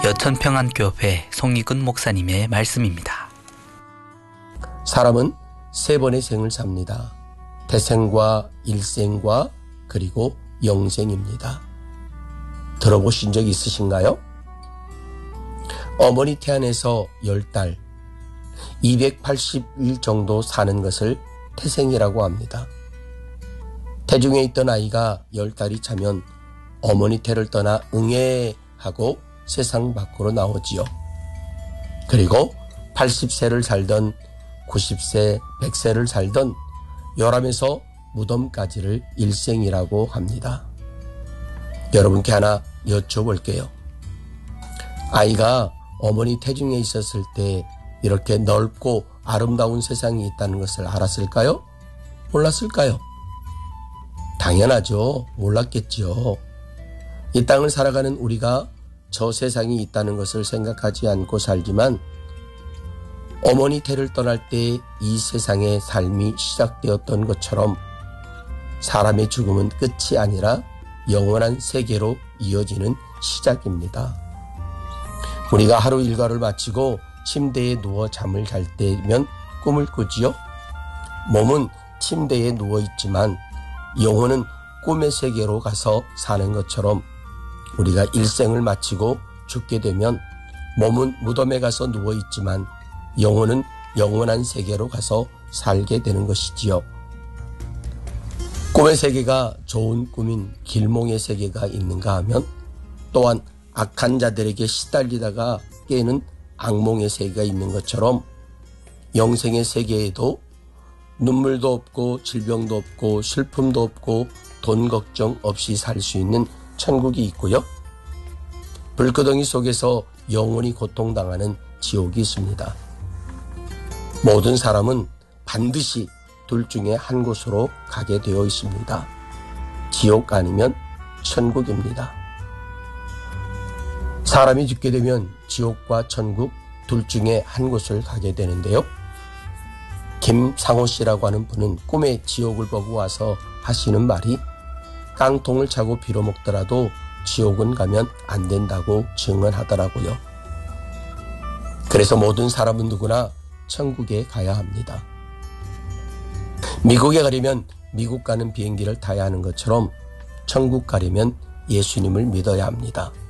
여천평안교회 송익은 목사님의 말씀입니다. 사람은 세 번의 생을 삽니다. 태생과 일생과 그리고 영생입니다. 들어보신 적 있으신가요? 어머니 태 안에서 10달, 280일 정도 사는 것을 태생이라고 합니다. 태중에 있던 아이가 10달이 차면 어머니 태를 떠나 응애하고 세상 밖으로 나오지요. 그리고 80세를 살던 90세, 100세를 살던 요람에서 무덤까지를 일생이라고 합니다. 여러분께 하나 여쭤볼게요. 아이가 어머니 태중에 있었을 때 이렇게 넓고 아름다운 세상이 있다는 것을 알았을까요? 몰랐을까요? 당연하죠. 몰랐겠지요. 이 땅을 살아가는 우리가 저 세상이 있다는 것을 생각하지 않고 살지만 어머니 태를 떠날 때 이 세상의 삶이 시작되었던 것처럼 사람의 죽음은 끝이 아니라 영원한 세계로 이어지는 시작입니다. 우리가 하루 일과를 마치고 침대에 누워 잠을 잘 때면 꿈을 꾸지요. 몸은 침대에 누워있지만 영혼은 꿈의 세계로 가서 사는 것처럼 우리가 일생을 마치고 죽게 되면 몸은 무덤에 가서 누워있지만 영혼은 영원한 세계로 가서 살게 되는 것이지요. 꿈의 세계가 좋은 꿈인 길몽의 세계가 있는가 하면 또한 악한 자들에게 시달리다가 깨는 악몽의 세계가 있는 것처럼 영생의 세계에도 눈물도 없고 질병도 없고 슬픔도 없고 돈 걱정 없이 살 수 있는 천국이 있고요. 불구덩이 속에서 영원히 고통당하는 지옥이 있습니다. 모든 사람은 반드시 둘 중에 한 곳으로 가게 되어 있습니다. 지옥 아니면 천국입니다. 사람이 죽게 되면 지옥과 천국 둘 중에 한 곳을 가게 되는데요. 김상호 씨라고 하는 분은 꿈에 지옥을 보고 와서 하시는 말이 깡통을 차고 빌어먹더라도 지옥은 가면 안 된다고 증언하더라고요. 그래서 모든 사람은 누구나 천국에 가야 합니다. 미국에 가려면 미국 가는 비행기를 타야 하는 것처럼 천국 가려면 예수님을 믿어야 합니다.